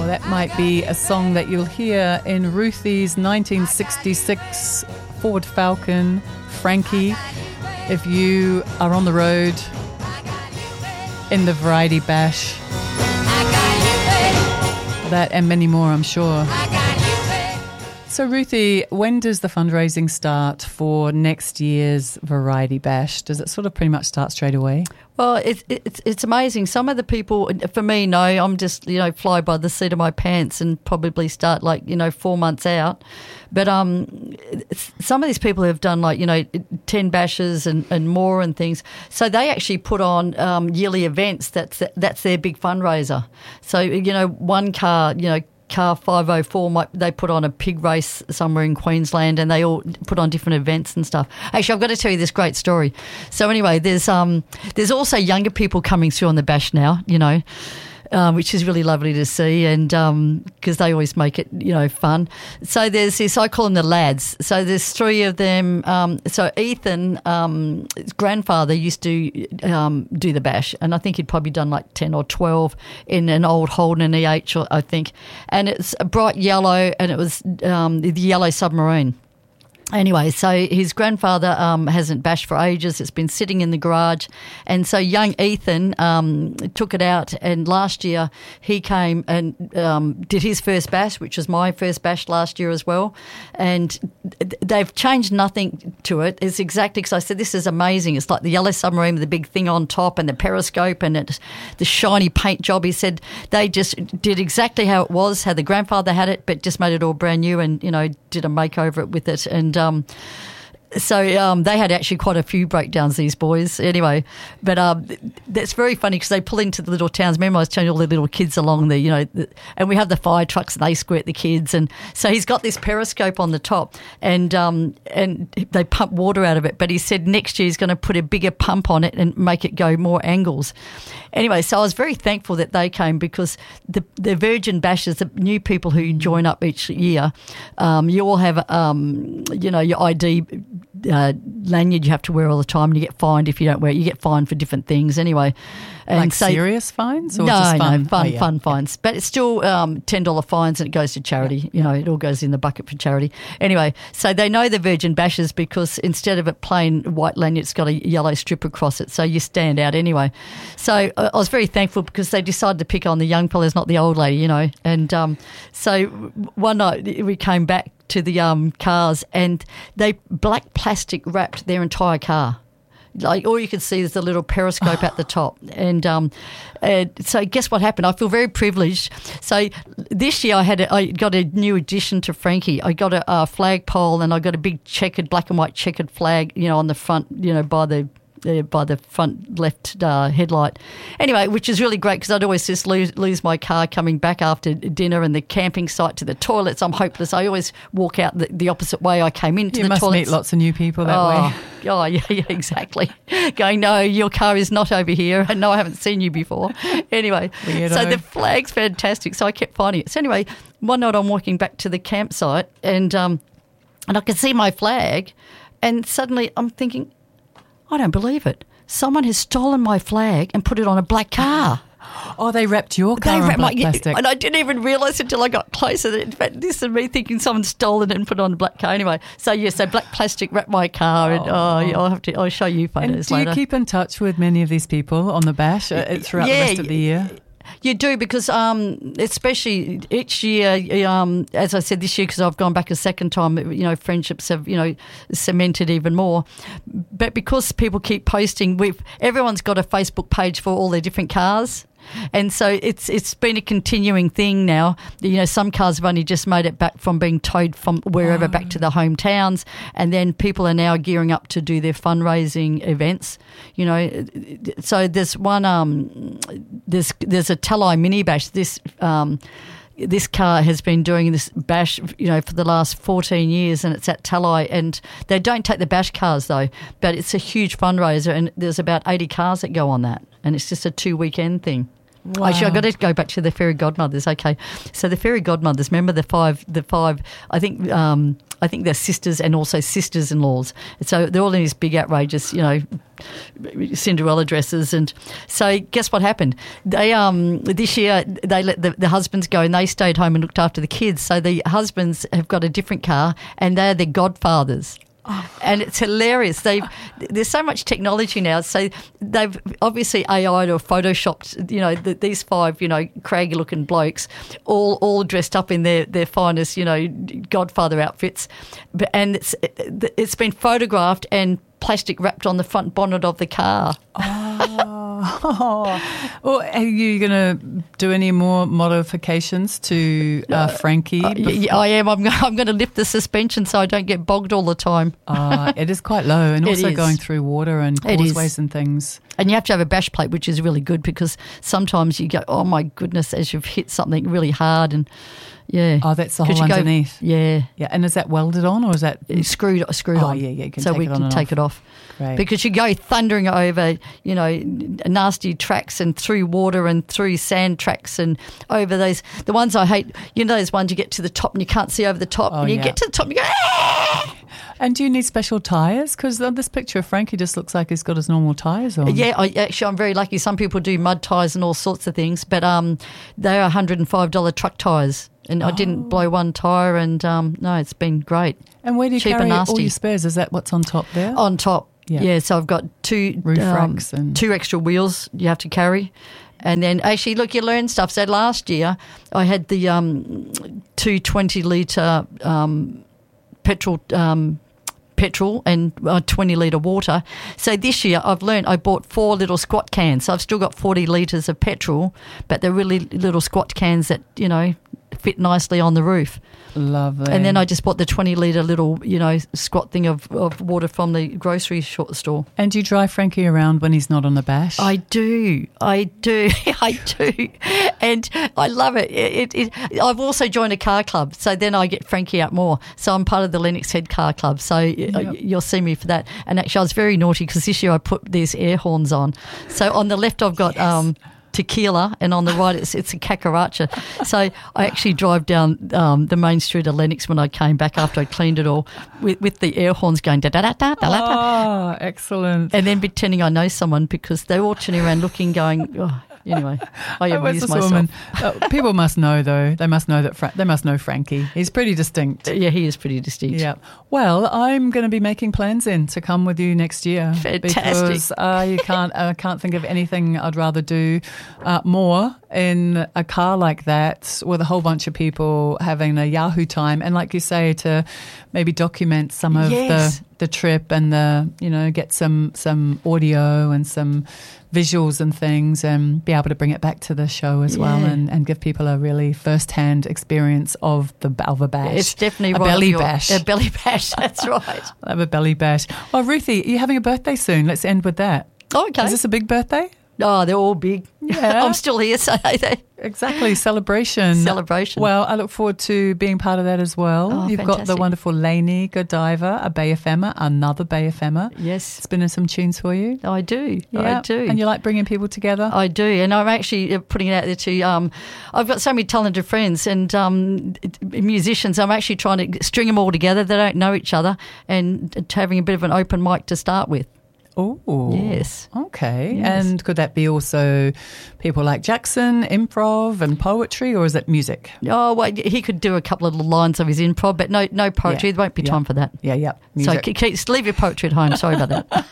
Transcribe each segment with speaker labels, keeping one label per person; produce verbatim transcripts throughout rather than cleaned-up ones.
Speaker 1: Well, that might be a song that you'll hear in Ruthie's nineteen sixty-six Ford Falcon, Frankie, if you are on the road in the Variety Bash. That and many more, I'm sure. So, Ruthie, when does the fundraising start for next year's Variety Bash? Does it sort of pretty much start straight away?
Speaker 2: Well, it's it's it's amazing. Some of the people, for me, no, I'm just, you know, fly by the seat of my pants and probably start like, you know, four months out. But um, some of these people have done like, you know, ten bashes and, and more and things. So they actually put on um, yearly events. That's that's their big fundraiser. So, you know, one car, you know, Car five oh four, might, they put on a pig race somewhere in Queensland, and they all put on different events and stuff. Actually, I've got to tell you this great story. So anyway, there's um there's also younger people coming through on the bash now, you know, um, which is really lovely to see, and because um, they always make it, you know, fun. So there's this, I call them the lads. So there's three of them. Um, so Ethan, um, his grandfather used to um, do the bash, and I think he'd probably done like ten or twelve in an old Holden E H, I think. And it's a bright yellow, and it was um, the Yellow Submarine. Anyway, so his grandfather um, hasn't bashed for ages. It's been sitting in the garage. And so young Ethan um, took it out, and last year he came and um, did his first bash, which was my first bash last year as well. And they've changed nothing to it. It's exactly, because I said, this is amazing. It's like the Yellow Submarine with the big thing on top and the periscope and it, the shiny paint job. He said they just did exactly how it was, how the grandfather had it, but just made it all brand new and, you know, did a makeover with it. And Um, so um, they had actually quite a few breakdowns, these boys, anyway. But um, that's very funny because they pull into the little towns. Remember, I was telling all the little kids along there, you know, the, and we have the fire trucks and they squirt the kids. And so he's got this periscope on the top, and um, and they pump water out of it. But he said next year he's going to put a bigger pump on it and make it go more angles. Anyway, so I was very thankful that they came, because the, the Virgin Bashers, the new people who join up each year, um, you all have, um, you know, your I D uh, lanyard you have to wear all the time, and you get fined if you don't wear it. You get fined for different things anyway. And
Speaker 1: like
Speaker 2: so,
Speaker 1: serious fines? Or
Speaker 2: no,
Speaker 1: just fun?
Speaker 2: no, fun,
Speaker 1: oh, yeah.
Speaker 2: fun fines. But it's still um, ten dollars fines, and it goes to charity.
Speaker 1: Yeah,
Speaker 2: you know, it all goes in the bucket for charity. Anyway, so they know the Virgin Bashers because instead of it plain white lanyard, it's got a yellow strip across it, so you stand out anyway. So uh, I was very thankful because they decided to pick on the young fellas, not the old lady, you know. And um, so one night we came back to the um, cars, and they black plastic wrapped their entire car. Like, all you could see is the little periscope at the top. And um, uh, so guess what happened? I feel very privileged. So this year I had a, I got a new addition to Frankie. I got a, a flagpole, and I got a big checkered, black and white checkered flag, you know, on the front, you know, by the Uh, by the front left uh, headlight. Anyway, which is really great because I'd always just lose, lose my car coming back after dinner and the camping site to the toilets. I'm hopeless. I always walk out the, the opposite way I came into
Speaker 1: you
Speaker 2: the
Speaker 1: must
Speaker 2: toilets.
Speaker 1: meet lots of new people that
Speaker 2: oh,
Speaker 1: way.
Speaker 2: Oh, yeah, yeah, exactly. Going, no, your car is not over here. No, I haven't seen you before. Anyway,
Speaker 1: Weirdo.
Speaker 2: So the flag's fantastic. So I kept finding it. So anyway, one night I'm walking back to the campsite, and um, and I could see my flag, and suddenly I'm thinking, I don't believe it. Someone has stolen my flag and put it on a black car.
Speaker 1: Oh, they wrapped your car
Speaker 2: they
Speaker 1: in
Speaker 2: wrapped
Speaker 1: black
Speaker 2: my,
Speaker 1: plastic.
Speaker 2: And I didn't even realise until I got closer that, in fact, this is me thinking someone's stolen it and put it on a black car. Anyway, so yes, so black plastic wrapped my car, and oh, yeah, I'll have to. I'll show you photos
Speaker 1: and do
Speaker 2: later.
Speaker 1: you keep in touch with many of these people on the bash uh, throughout
Speaker 2: yeah,
Speaker 1: the rest of the year?
Speaker 2: You do, because um, especially each year, um, as I said this year, because I've gone back a second time, you know, friendships have, you know, cemented even more. But because people keep posting, we've everyone's got a Facebook page for all their different cars. And so it's it's been a continuing thing now. You know, some cars have only just made it back from being towed from wherever oh. back to the hometowns, and then people are now gearing up to do their fundraising events. You know, so there's one um there's there's a Talai mini bash. This um. This car has been doing this bash, you know, for the last fourteen years, and it's at Talai. And they don't take the bash cars though, but it's a huge fundraiser, and there's about eighty cars that go on that, and it's just a two weekend thing.
Speaker 1: Wow.
Speaker 2: Actually, I've got to go back to the fairy godmothers. Okay, so the fairy godmothers. Remember the five? The five. I think. Um, I think they're sisters and also sisters-in-laws. So they're all in these big, outrageous, you know, Cinderella dresses. And so guess what happened? They um this year they let the, the husbands go and they stayed home and looked after the kids. So the husbands have got a different car and they're their godfathers. Oh. And it's hilarious. They there's so much technology now. So they've obviously A I'd or photoshopped, you know, the, these five, you know, craggy looking blokes, all all dressed up in their, their finest, you know, Godfather outfits, but and it's it's been photographed and plastic wrapped on the front bonnet of the car.
Speaker 1: Oh, well, are you going to do any more modifications to uh, Frankie?
Speaker 2: Uh, yeah, I am. I'm, I'm going to lift the suspension so I don't get bogged all the time.
Speaker 1: uh, it is quite low, and
Speaker 2: It
Speaker 1: also
Speaker 2: is.
Speaker 1: going through water and
Speaker 2: It is.
Speaker 1: causeways and things.
Speaker 2: And you have to have a bash plate, which is really good because sometimes you go, oh my goodness, as you've hit something really hard and yeah.
Speaker 1: Oh, that's the
Speaker 2: 'Cause
Speaker 1: whole
Speaker 2: you go-
Speaker 1: underneath.
Speaker 2: yeah.
Speaker 1: Yeah, and is that welded on or is that
Speaker 2: It's screwed screwed
Speaker 1: Oh,
Speaker 2: on.
Speaker 1: yeah, yeah, you can
Speaker 2: so
Speaker 1: take
Speaker 2: we
Speaker 1: it on
Speaker 2: can
Speaker 1: and
Speaker 2: take
Speaker 1: off.
Speaker 2: it off.
Speaker 1: Great.
Speaker 2: Because you go thundering over, you know, nasty tracks and through water and through sand tracks and over those, the ones I hate, you know those ones you get to the top and you can't see over the top.
Speaker 1: Oh,
Speaker 2: and you
Speaker 1: yeah.
Speaker 2: get to the top and you go, "Ah!"
Speaker 1: And do you need special tyres? Because this picture of Frankie just looks like he's got his normal tyres on.
Speaker 2: Yeah, I, actually, I'm very lucky. Some people do mud tyres and all sorts of things, but um, they are one hundred five dollars truck tyres. And I didn't blow one tyre and, um, no, it's been great.
Speaker 1: And where do you
Speaker 2: Cheap
Speaker 1: carry
Speaker 2: and
Speaker 1: all
Speaker 2: nasty.
Speaker 1: your spares? Is that what's on top there?
Speaker 2: On top,
Speaker 1: Yeah.
Speaker 2: yeah. So I've got two
Speaker 1: Roof
Speaker 2: um,
Speaker 1: racks and-
Speaker 2: two extra wheels you have to carry, and then actually look, you learn stuff. So last year I had the um, two twenty litre um, petrol. Um, petrol and uh, twenty litre water. So this year I've learned I bought four little squat cans. So I've still got forty litres of petrol, but they're really little squat cans that, you know, fit nicely on the roof.
Speaker 1: Lovely.
Speaker 2: And then I just bought the twenty litre little, you know, squat thing of, of water from the grocery short store.
Speaker 1: And do you drive Frankie around when he's not on the bash?
Speaker 2: I do. I do. I do. And I love it. It, it. I've also joined a car club, so then I get Frankie out more. So I'm part of the Lennox Head Car Club, so yep. You'll see me for that. And actually I was very naughty because this year I put these air horns on. So on the left I've got... Yes. Um, tequila, and on the right it's it's a Cucaracha. So I actually drive down um, the main street of Lennox when I came back after I cleaned it all with, with the air horns going da da da da da da.
Speaker 1: Oh, excellent.
Speaker 2: And then pretending I know someone because they're all turning around looking going, oh, anyway, I
Speaker 1: Oh, where's
Speaker 2: amuse
Speaker 1: this
Speaker 2: myself.
Speaker 1: woman? Uh, people must know though. They must know that Fra- they must know Frankie. He's pretty distinct.
Speaker 2: Yeah, he is pretty distinct.
Speaker 1: Yeah. Well, I'm going to be making plans in to come with you next year.
Speaker 2: Fantastic.
Speaker 1: Because uh, you can't, I can't think of anything I'd rather do uh, more in a car like that with a whole bunch of people having a Yahoo time. And like you say, to maybe document some of
Speaker 2: Yes.
Speaker 1: the, the trip and the, you know, get some, some audio and some visuals and things and be able to bring it back to the show as well
Speaker 2: Yeah.
Speaker 1: and, and give people a really first-hand experience of the of a bash.
Speaker 2: It's definitely
Speaker 1: a
Speaker 2: right
Speaker 1: belly
Speaker 2: up your-
Speaker 1: bash.
Speaker 2: A belly bash, that's right.
Speaker 1: I'll have a belly bash. Oh, Ruthie, you're having a birthday soon. Let's end with that.
Speaker 2: Okay.
Speaker 1: Is this a big birthday?
Speaker 2: Oh, they're all big.
Speaker 1: Yeah.
Speaker 2: I'm still here, so they
Speaker 1: Exactly. Celebration.
Speaker 2: Celebration.
Speaker 1: Well, I look forward to being part of that as well.
Speaker 2: Oh,
Speaker 1: You've got the
Speaker 2: fantastic.
Speaker 1: wonderful Lainey Godiva, a Bay F M-er, another Bay F M-er.
Speaker 2: Yes,
Speaker 1: Spinning some tunes for you.
Speaker 2: I do.
Speaker 1: Yeah.
Speaker 2: I do.
Speaker 1: And you like bringing people together?
Speaker 2: I do, and I'm actually uh, putting it out there to. Um, I've got so many talented friends and um, musicians. I'm actually trying to string them all together. They don't know each other, and having a bit of an open mic to start with.
Speaker 1: Oh,
Speaker 2: Yes.
Speaker 1: Okay.
Speaker 2: Yes.
Speaker 1: And could that be also people like Jackson, improv and poetry, or is it music?
Speaker 2: Oh, well, he could do a couple of little lines of his improv, but no, no poetry.
Speaker 1: Yeah.
Speaker 2: There won't be
Speaker 1: Yeah.
Speaker 2: time for that.
Speaker 1: Yeah, yeah.
Speaker 2: So
Speaker 1: Music.
Speaker 2: keep, keep, leave your poetry at home. Sorry about that.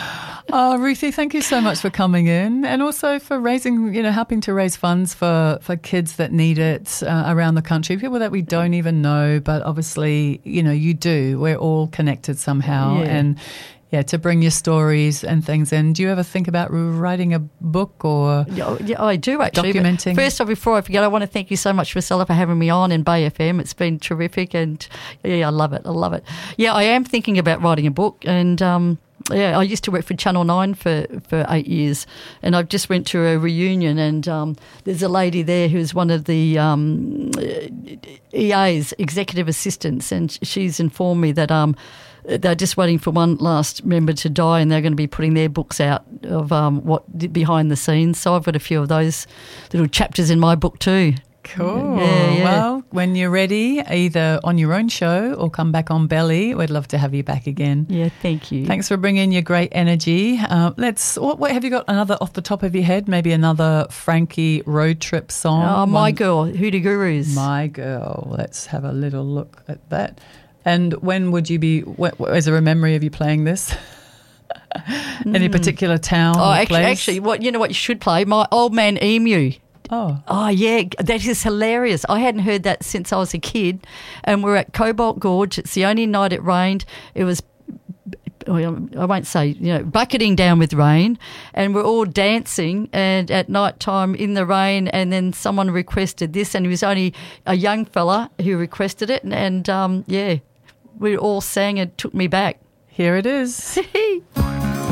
Speaker 1: Oh, Ruthie, thank you so much for coming in and also for raising, you know, helping to raise funds for, for kids that need it uh, around the country, people that we don't even know, but obviously, you know, you do. We're all connected somehow.
Speaker 2: Yeah.
Speaker 1: And yeah, to bring your stories and things in. Do you ever think about writing a book or
Speaker 2: Yeah, yeah, I do actually. But
Speaker 1: documenting?
Speaker 2: First, before I forget, I want to thank you so much, Priscilla, for having me on in Bay F M. It's been terrific, and yeah, I love it. I love it. Yeah, I am thinking about writing a book, and um, yeah, I used to work for Channel Nine for, for eight years, and I've just went to a reunion, and um, there's a lady there who's one of the um, E As, executive assistants, and she's informed me that um, they're just waiting for one last member to die, and they're going to be putting their books out of um, what behind the scenes. So I've got a few of those little chapters in my book too.
Speaker 1: Cool.
Speaker 2: Yeah, yeah.
Speaker 1: Well, when you're ready, either on your own show or come back on Belly, we'd love to have you back again.
Speaker 2: Yeah, thank you.
Speaker 1: Thanks for bringing your great energy. Uh, let's. What, what have you got? Another off the top of your head? Maybe another Frankie road trip song.
Speaker 2: Oh, My
Speaker 1: One,
Speaker 2: Girl, Hoodoo Gurus.
Speaker 1: My Girl. Let's have a little look at that. And when would you be? What, is there a memory of you playing this? Any particular town?
Speaker 2: Oh,
Speaker 1: or
Speaker 2: actually,
Speaker 1: place?
Speaker 2: actually, what you know what you should play? My Old Man Emu.
Speaker 1: Oh.
Speaker 2: Oh, yeah, that is hilarious. I hadn't heard that since I was a kid, and we're at Cobalt Gorge. It's the only night it rained. It was, I won't say, you know, bucketing down with rain, and we're all dancing and at night time in the rain, and then someone requested this, and it was only a young fella who requested it, and, and um, yeah, we all sang and it took me back.
Speaker 1: Here it is.